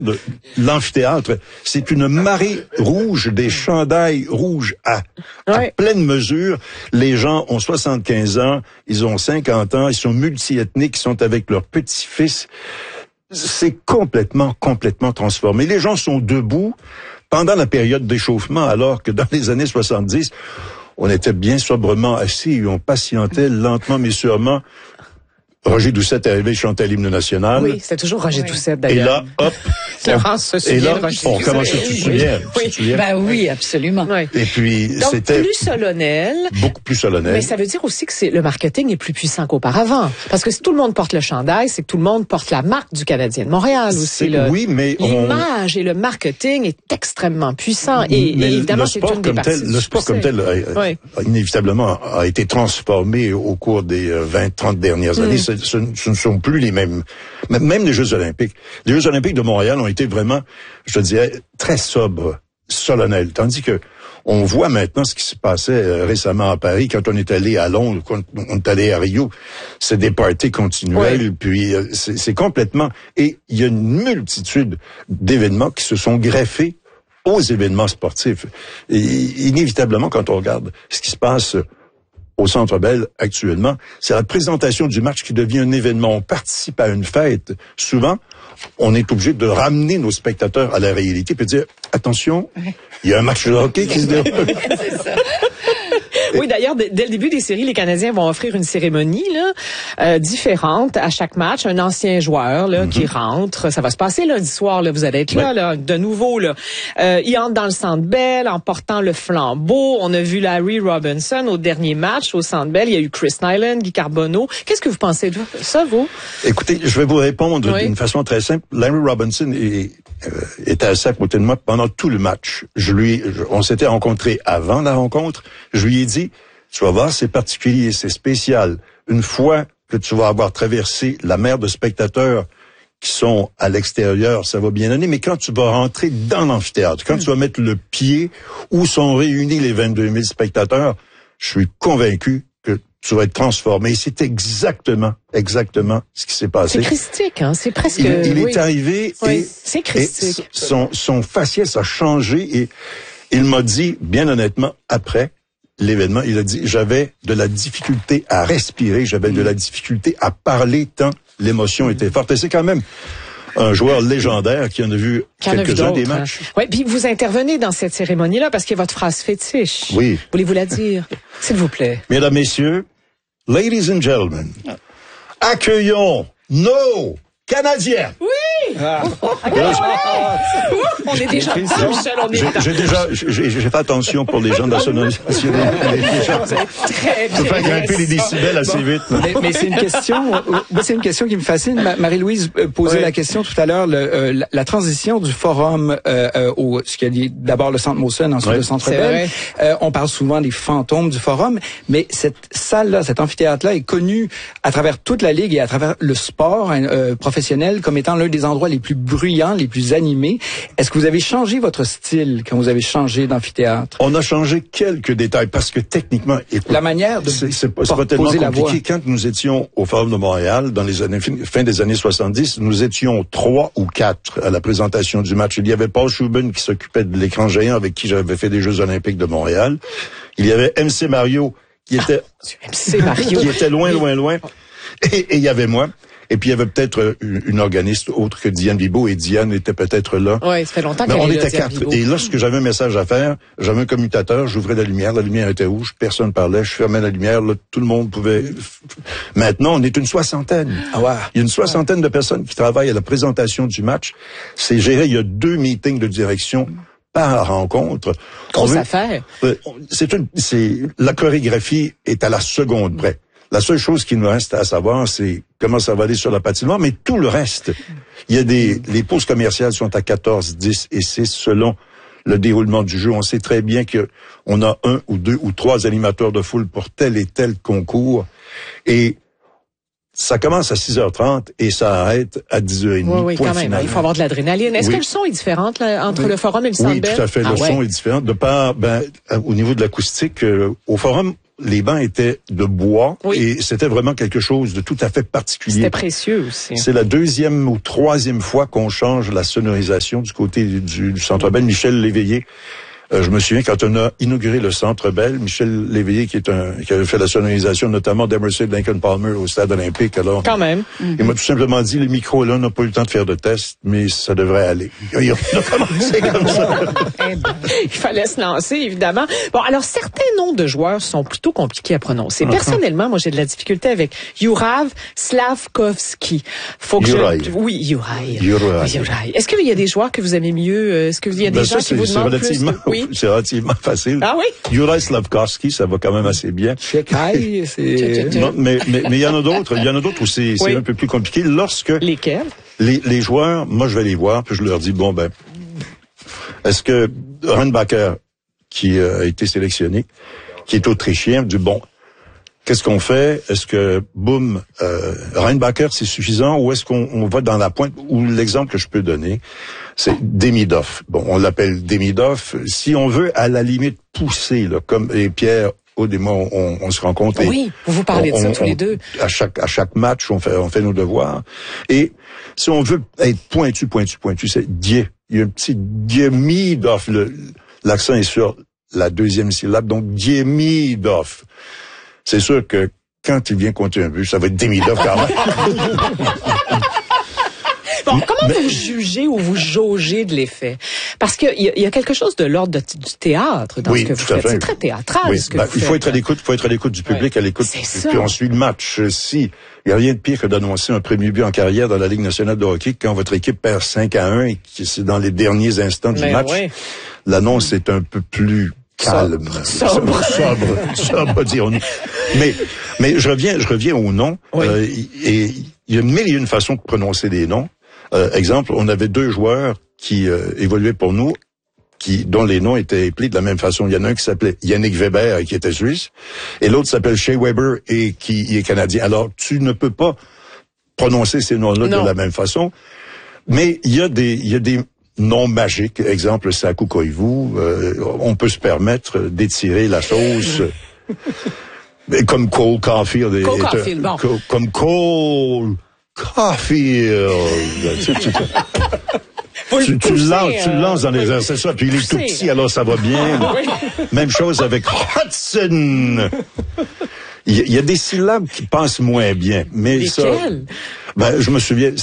de l'amphithéâtre, c'est une marée rouge, des chandails rouges à pleine mesure. Les gens ont 75 ans, ils ont 50 ans, ils sont multiethniques, ils sont avec leurs petits-fils. C'est complètement transformé. Les gens sont debout pendant la période d'échauffement, alors que dans les années 70, on était bien sobrement assis et on patientait lentement mais sûrement. Roger Doucet est arrivé, chantait l'hymne national. Oui, c'était toujours Roger Doucet, d'ailleurs. Et là, hop. Florence se souvient de Roger Doucet. On commençait, tu te souviens? Oui. Ben oui, absolument. Oui. Et puis, donc, c'était plus solennel. Beaucoup plus solennel. Mais ça veut dire aussi que le marketing est plus puissant qu'auparavant. Parce que si tout le monde porte le chandail, c'est que tout le monde porte la marque du Canadien de Montréal aussi. Oui, mais l'image et le marketing est extrêmement puissant. Et évidemment, c'est une des parties. Le sport comme tel, inévitablement, a été transformé au cours des 20-30 dernières années. Ce ne sont plus les mêmes. Même les Jeux Olympiques. Les Jeux Olympiques de Montréal ont été vraiment, je dirais, très sobres, solennels. Tandis que on voit maintenant ce qui se passait récemment à Paris, quand on est allé à Londres, quand on est allé à Rio. C'est des parties continuelles, puis c'est complètement... Et il y a une multitude d'événements qui se sont greffés aux événements sportifs. Et inévitablement, quand on regarde ce qui se passe au Centre Bell actuellement, c'est la présentation du match qui devient un événement. On participe à une fête. Souvent, on est obligé de ramener nos spectateurs à la réalité puis de dire, attention, il y a un match de hockey qui se déroule. C'est ça. Oui, d'ailleurs, dès le début des séries, les Canadiens vont offrir une cérémonie différente à chaque match. Un ancien joueur qui rentre. Ça va se passer lundi soir. Vous allez être là, de nouveau. Il entre dans le Centre Bell en portant le flambeau. On a vu Larry Robinson au dernier match au Centre Bell. Il y a eu Chris Nyland, Guy Carbonneau. Qu'est-ce que vous pensez de ça, vous? Écoutez, je vais vous répondre d'une façon très simple. Larry Robinson était assis à côté de moi pendant tout le match. On s'était rencontrés avant la rencontre. Je lui ai dit, tu vas voir, c'est particulier, c'est spécial. Une fois que tu vas avoir traversé la mer de spectateurs qui sont à l'extérieur, ça va bien aller, mais quand tu vas rentrer dans l'amphithéâtre, quand tu vas mettre le pied où sont réunis les 22 000 spectateurs, je suis convaincu que tu vas être transformé. C'est exactement ce qui s'est passé. C'est christique, hein? C'est presque... Il est arrivé et c'est christique. Son faciès a changé et il m'a dit, bien honnêtement, après l'événement, il a dit, j'avais de la difficulté à respirer, j'avais de la difficulté à parler tant l'émotion était forte. Et c'est quand même un joueur légendaire qui en a vu quelques-uns des matchs. Oui, puis vous intervenez dans cette cérémonie-là parce qu'il y a votre phrase fétiche. Oui. Voulez-vous la dire? S'il vous plaît. Mesdames, messieurs, ladies and gentlemen, accueillons nos Canadiens. Oui! On est déjà... J'ai fait attention pour les gens de la sonorisation. Très bien. Faut faire grimper les décibels assez vite. Mais c'est une question qui me fascine. Marie-Louise posait la question tout à l'heure, la transition du forum ce qui est d'abord le Centre Molson, ensuite le Centre Bell. On parle souvent des fantômes du forum, mais cette salle-là, cet amphithéâtre-là est connu à travers toute la Ligue et à travers le sport professionnel comme étant l'un des endroits les plus bruyants, les plus animés. Est-ce que vous avez changé votre style quand vous avez changé d'amphithéâtre? On a changé quelques détails parce que techniquement, écoute, la manière de c'est pas tellement compliqué. Quand nous étions au Forum de Montréal, dans les années fin des années 70, nous étions 3 ou 4 à la présentation du match. Il y avait Paul Schubin qui s'occupait de l'écran géant avec qui j'avais fait des Jeux Olympiques de Montréal. Il y avait MC Mario qui était qui était loin. Et il y avait moi. Et puis, il y avait peut-être une organiste autre que Diane Bibeau, et Diane était peut-être là. Oui, ça fait longtemps qu'elle est là. On était 4. Et lorsque j'avais un message à faire, j'avais un commutateur, j'ouvrais la lumière était rouge, personne parlait, je fermais la lumière, là, tout le monde pouvait... Maintenant, on est une 60aine. Ah ouais. Il y a une 60aine de personnes qui travaillent à la présentation du match. C'est géré, il y a 2 meetings de direction par rencontre. Grosse affaire. La chorégraphie est à la seconde près. La seule chose qui nous reste à savoir, c'est comment ça va aller sur la patinoire, mais tout le reste. Il y a les pauses commerciales sont à 14, 10 et 6 selon le déroulement du jeu. On sait très bien que on a 1 ou 2 ou 3 animateurs de foule pour tel et tel concours. Et ça commence à 6h30 et ça arrête à 10h30. Oui, quand même. Il faut avoir de l'adrénaline. Est-ce que le son est différent entre le forum et le Centre Bell? Oui, tout à fait. Le son est différent. De part, au niveau de l'acoustique, au forum, les bancs étaient de bois et c'était vraiment quelque chose de tout à fait particulier. C'était précieux aussi. C'est la 2e ou 3e fois qu'on change la sonorisation du côté du Centre Bell. Michel Léveillé, je me souviens quand on a inauguré le Centre Bell, Michel Léveillé qui avait fait la sonorisation notamment d'Emerson Lincoln Palmer au Stade olympique. Alors, quand même. Il m'a tout simplement dit, les micros là, on n'a pas eu le temps de faire de tests, mais ça devrait aller. Il a commencé comme ça. Il fallait se lancer, évidemment. Bon, alors certains noms de joueurs sont plutôt compliqués à prononcer. Personnellement, moi, j'ai de la difficulté avec Jurav Slavkovski. Oui, Juraj. Est-ce qu'il y a des joueurs que vous aimez mieux? Est-ce qu'il y a des gens qui vous demandent plus? Oui. C'est relativement facile. Ah oui? Juraj Slavkovski, ça va quand même assez bien. Chekai, c'est... Non, mais il y en a d'autres. Il y en a d'autres où c'est un peu plus compliqué. Lorsque... Lesquels? Les joueurs, moi, je vais les voir, puis je leur dis, bon, est-ce que Reinbacher, qui a été sélectionné, qui est autrichien, dit, bon, qu'est-ce qu'on fait? Est-ce que, Reinbacher, c'est suffisant, ou est-ce qu'on va dans la pointe? Ou l'exemple que je peux donner, c'est Demidov. Bon, on l'appelle Demidov. Si on veut, à la limite, pousser, là, comme et Pierre Aude et moi, on se rencontre. Oui, vous parlez de ça tous les deux. À chaque match, on fait nos devoirs. Et si on veut être pointu, c'est Die. Il y a un petit Demidov. L'accent est sur la 2e syllabe, donc Demidov. C'est sûr que quand il vient compter un but, ça va être Demidov quand même. Bon, comment vous jugez ou vous jaugez de l'effet? Parce qu'il y a quelque chose de l'ordre du théâtre dans ce que vous faites. C'est très théâtral ce que vous faites. Il faut être à l'écoute du public, à l'écoute. Puis on suit le match. Il n'y a rien de pire que d'annoncer un premier but en carrière dans la Ligue nationale de hockey quand votre équipe perd 5-1 et que c'est dans les derniers instants du match. L'annonce est un peu plus calme. Sobre, dirons-nous. Mais je reviens au nom. Et il y a mille et une façons de prononcer des noms. Exemple, on avait 2 joueurs qui évoluaient pour nous, dont les noms étaient appelés de la même façon. Il y en a un qui s'appelait Yannick Weber, qui était suisse, et l'autre s'appelle Shea Weber, et qui est canadien. Alors, tu ne peux pas prononcer ces noms-là de la même façon, mais il y a des noms magiques. Exemple, Saku Koivu. On peut se permettre d'étirer la chose. Comme Cole Caulfield. Comme Cole Caulfield. Tu le lances dans les airs, c'est ça. Puis il est tout petit, alors ça va bien. Même chose avec Hudson. Il y a des syllabes qui passent moins bien. Mais lesquelles? Je me souviens,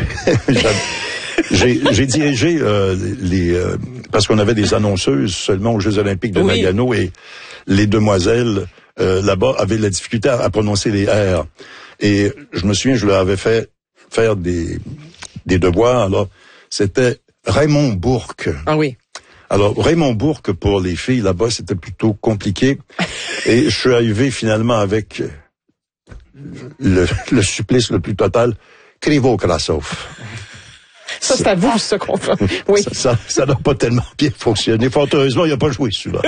j'ai dirigé parce qu'on avait des annonceuses seulement aux Jeux olympiques de Nagano, et les demoiselles là-bas avaient la difficulté à prononcer les R. Et je me souviens, je leur avais fait faire des devoirs. Alors, c'était Raymond Bourque. Ah oui. Alors, Raymond Bourque, pour les filles, là-bas, c'était plutôt compliqué. Et je suis arrivé finalement avec le supplice le plus total, Krivo-Krasov. Ça, c'est à vous, ce qu'on fait. Oui. Ça n'a pas tellement bien fonctionné. Fort heureusement, il n'a pas joué, celui-là.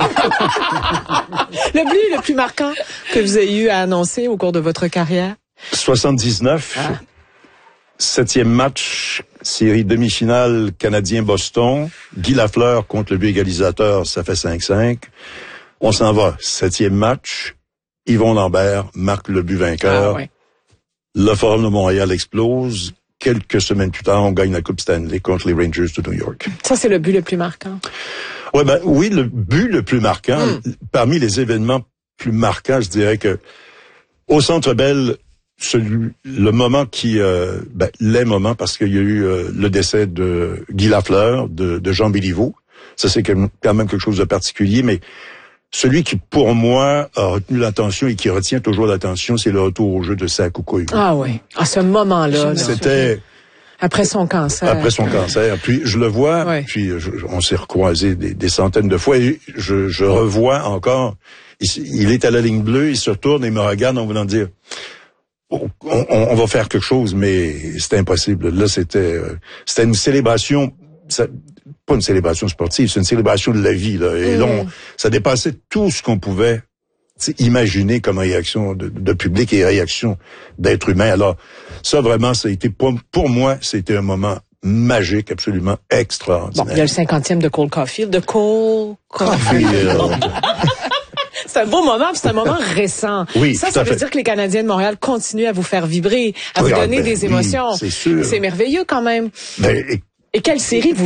Le but le plus marquant que vous avez eu à annoncer au cours de votre carrière? 79. 7e match, série demi-finale Canadien-Boston. Guy Lafleur contre le but égalisateur, ça fait 5-5. On s'en va. 7e match. Yvon Lambert marque le but vainqueur. Le Forum de Montréal explose. Quelques semaines plus tard, on gagne la Coupe Stanley contre les Rangers de New York. Ça, c'est le but le plus marquant. Oui, le but le plus marquant. Parmi les événements plus marquants, je dirais que au Centre Bell, le moment les moments, parce qu'il y a eu le décès de Guy Lafleur, de Jean Béliveau. Ça, c'est quand même quelque chose de particulier, mais celui qui, pour moi, a retenu l'attention et qui retient toujours l'attention, c'est le retour au jeu de Saku Koivu. Ah oui. À ce moment-là. C'était... Après son cancer. Puis je le vois, puis on s'est recroisés des centaines de fois, et je revois encore, il est à la ligne bleue, il se retourne et me regarde en voulant dire, on va faire quelque chose, mais c'était impossible. Là, c'était une célébration, pas une célébration sportive, c'est une célébration de la vie, là. Et là, ça dépassait tout ce qu'on pouvait imaginer comme réaction de public et réaction d'être humain. Alors, ça vraiment, ça a été, pour moi, c'était un moment magique, absolument extraordinaire. Bon, il y a le 50e de Cole Caulfield. c'est un beau moment, puis c'est un moment récent. Oui, ça veut dire que les Canadiens de Montréal continuent à vous faire vibrer, à vous donner des émotions. C'est sûr. C'est merveilleux quand même. Ben, et quelle série vous